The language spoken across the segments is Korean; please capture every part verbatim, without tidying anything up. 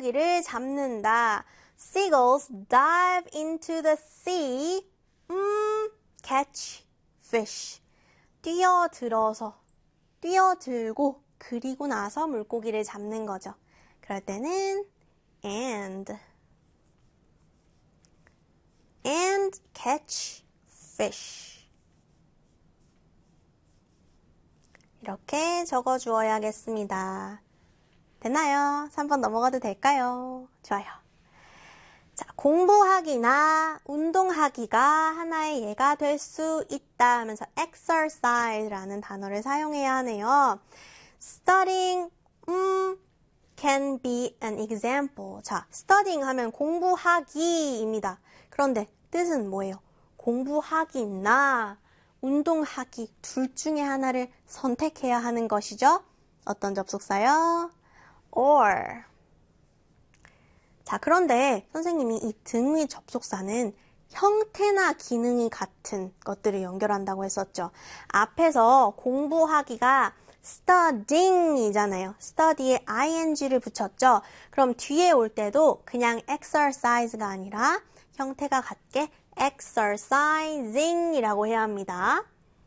물고기를 잡는다. Seagulls dive into the sea. 음, catch fish. 뛰어들어서, 뛰어들고, 그리고 나서 물고기를 잡는 거죠. 그럴 때는 and. and catch fish. 이렇게 적어주어야겠습니다. 됐나요? 삼 번 넘어가도 될까요? 좋아요. 자, 공부하기나 운동하기가 하나의 예가 될 수 있다 하면서 exercise라는 단어를 사용해야 하네요. Studying, 음, can be an example. 자, studying 하면 공부하기입니다. 그런데 뜻은 뭐예요? 공부하기나 운동하기 둘 중에 하나를 선택해야 하는 것이죠. 어떤 접속사요? or. 자, 그런데 선생님이 이 등위 접속사는 형태나 기능이 같은 것들을 연결한다고 했었죠. 앞에서 공부하기가 studying이잖아요. study에 ing를 붙였죠. 그럼 뒤에 올 때도 그냥 exercise가 아니라 형태가 같게 exercising이라고 해야 합니다.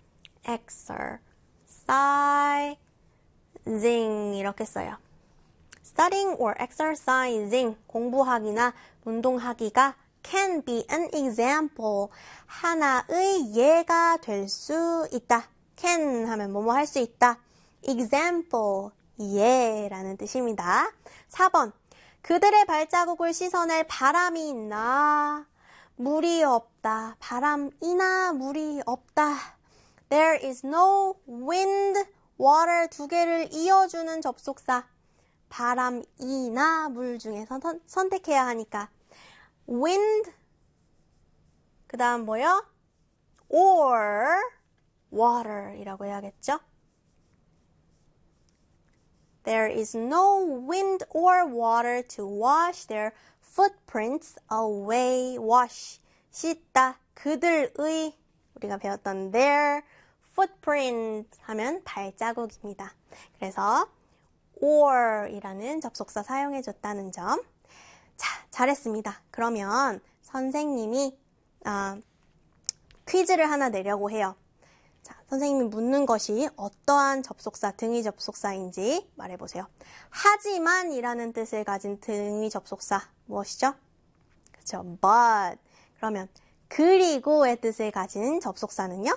exercising 이렇게 써요. Studying or exercising, 공부하기나 운동하기가 can be an example, 하나의 예가 될 수 있다. can 하면 뭐뭐 할 수 있다. example, 예라는 뜻입니다. 사 번, 그들의 발자국을 씻어낼 바람이 있나? 물이 없다. 바람이나 물이 없다. There is no wind, water 두 개를 이어주는 접속사. 바람이나 물 중에서 선, 선택해야 하니까 wind, 그 다음 뭐요? or water 이라고 해야겠죠? There is no wind or water to wash their footprints away. wash, 씻다. 그들의, 우리가 배웠던 their footprint 하면 발자국입니다. 그래서 or 이라는 접속사 사용해줬다는 점. 자, 잘했습니다. 그러면 선생님이 아, 퀴즈를 하나 내려고 해요. 자, 선생님이 묻는 것이 어떠한 접속사, 등위 접속사인지 말해보세요. 하지만 이라는 뜻을 가진 등위 접속사 무엇이죠? 그렇죠, but. 그러면 그리고의 뜻을 가진 접속사는요?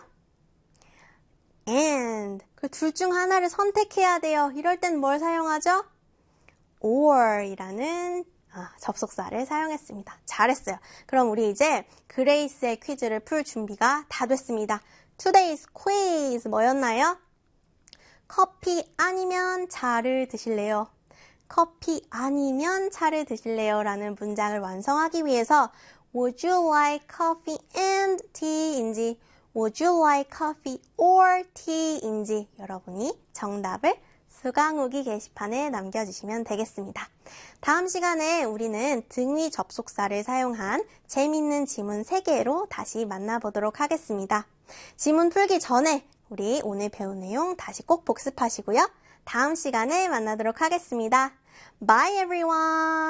and. 그 둘 중 하나를 선택해야 돼요. 이럴 땐 뭘 사용하죠? or 이라는 아, 접속사를 사용했습니다. 잘했어요. 그럼 우리 이제 그레이스의 퀴즈를 풀 준비가 다 됐습니다. Today's quiz 뭐였나요? 커피 아니면 차를 드실래요? 커피 아니면 차를 드실래요? 라는 문장을 완성하기 위해서 Would you like coffee and tea인지 Would you like coffee or tea인지 여러분이 정답을 수강후기 게시판에 남겨주시면 되겠습니다. 다음 시간에 우리는 등위 접속사를 사용한 재미있는 지문 세 개로 다시 만나보도록 하겠습니다. 지문 풀기 전에 우리 오늘 배운 내용 다시 꼭 복습하시고요. 다음 시간에 만나도록 하겠습니다. Bye everyone!